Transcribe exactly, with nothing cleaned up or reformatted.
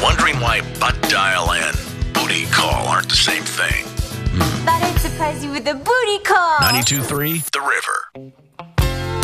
Wondering why butt dial and booty call aren't the same thing? Thought I'd surprise you with a booty call. ninety-two point three The River.